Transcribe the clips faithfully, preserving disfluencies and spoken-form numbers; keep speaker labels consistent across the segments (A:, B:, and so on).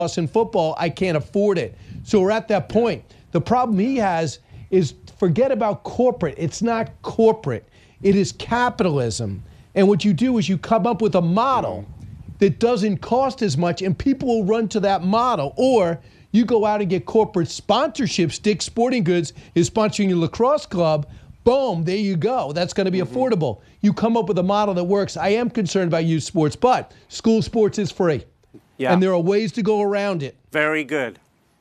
A: in football, I can't afford it. So we're at that point. The problem he has is forget about corporate. It's not corporate. It is capitalism. And what you do is you come up with a model that doesn't cost as much, and people will run to that model. Or you go out and get corporate sponsorships. Dick's Sporting Goods is sponsoring your lacrosse club. Boom, there you go. That's going to be mm-hmm. affordable. You come up with a model that works. I am concerned about youth sports, but school sports is free. Yeah. And there are ways to go around it.
B: Very good.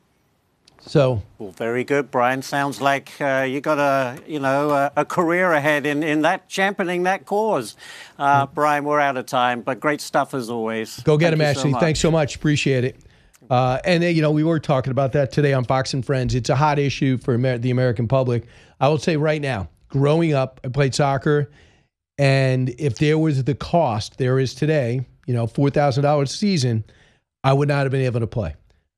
A: So,
B: well, very good, Brian. Sounds like uh, you got a, you know, a, a career ahead in, in that championing that cause. Uh, mm-hmm. Brian, we're out of time, but great stuff as always.
A: Go get him, Ashley. So Thanks so much. Appreciate it. Uh, and, you know, we were talking about that today on Fox and Friends. It's a hot issue for Amer- the American public. I will say right now, growing up, I played soccer, and if there was the cost there is today, you know, four thousand dollars a season, I would not have been able to play.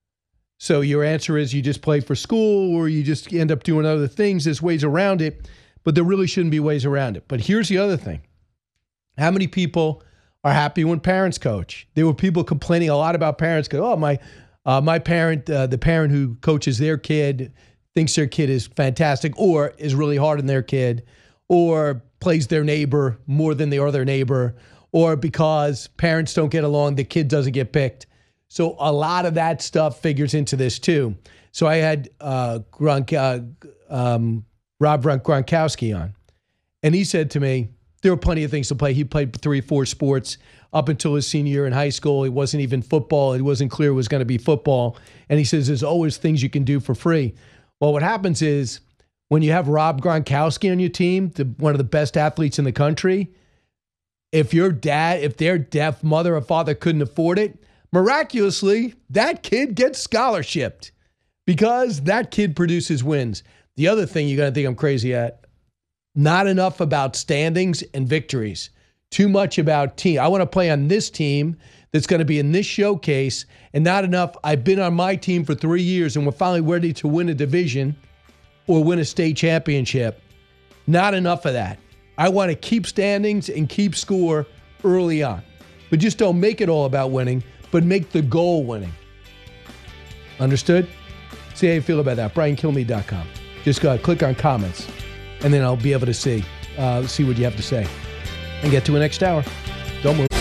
A: So your answer is you just play for school or you just end up doing other things. There's ways around it, but there really shouldn't be ways around it. But here's the other thing. How many people are happy when parents coach? There were people complaining a lot about parents. Go, oh, my uh, my parent, uh, the parent who coaches their kid, thinks their kid is fantastic or is really hard on their kid or plays their neighbor more than they are their neighbor, or because parents don't get along, the kid doesn't get picked. So a lot of that stuff figures into this too. So I had uh, Gronk, uh, um, Rob Gronkowski on, and he said to me, there were plenty of things to play. He played three, four sports up until his senior year in high school. It wasn't even football. It wasn't clear it was going to be football. And he says there's always things you can do for free. Well, what happens is when you have Rob Gronkowski on your team, the, one of the best athletes in the country, if your dad, if their deaf mother or father couldn't afford it, miraculously, that kid gets scholarshiped because that kid produces wins. The other thing you're going to think I'm crazy at, not enough about standings and victories. Too much about team. I want to play on this team that's going to be in this showcase, and not enough, I've been on my team for three years and we're finally ready to win a division or win a state championship. Not enough of that. I want to keep standings and keep score early on. But just don't make it all about winning, but make the goal winning. Understood? See how you feel about that. Brian Kilmeade dot com. Just go ahead, click on comments, and then I'll be able to see, uh, see what you have to say and get to the next hour. Don't move.